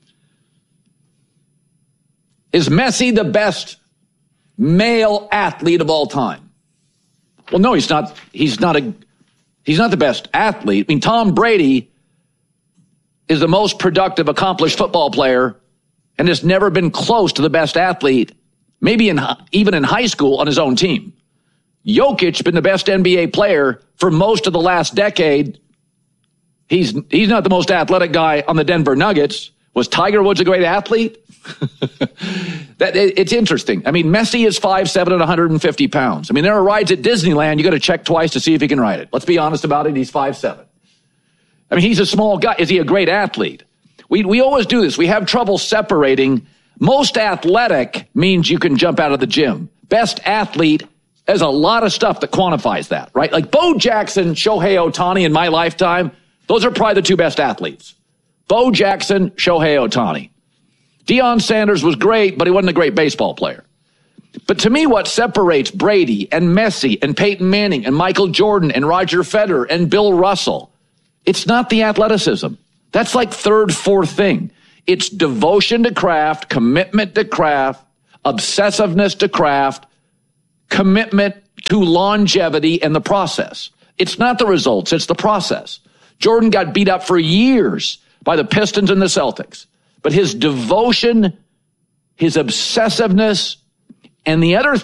Is Messi the best male athlete of all time? Well, no, he's not. He's not the best athlete. I mean, Tom Brady is the most productive, accomplished football player and has never been close to the best athlete, maybe even in high school on his own team. Jokic been the best NBA player for most of the last decade. He's not the most athletic guy on the Denver Nuggets. Was Tiger Woods a great athlete? It's interesting. I mean, Messi is 5'7" and 150 pounds. I mean, there are rides at Disneyland you got to check twice to see if he can ride it. Let's be honest about it. He's 5'7". I mean, he's a small guy. Is he a great athlete? We always do this. We have trouble separating. Most athletic means you can jump out of the gym. Best athlete, there's a lot of stuff that quantifies that, right? Like Bo Jackson, Shohei Ohtani in my lifetime, those are probably the two best athletes. Bo Jackson, Shohei Ohtani. Deion Sanders was great, but he wasn't a great baseball player. But to me, what separates Brady and Messi and Peyton Manning and Michael Jordan and Roger Federer and Bill Russell, it's not the athleticism. That's like third, fourth thing. It's devotion to craft, commitment to craft, obsessiveness to craft, commitment to longevity and the process. It's not the results, it's the process. Jordan got beat up for years by the Pistons and the Celtics. But his devotion, his obsessiveness, and the other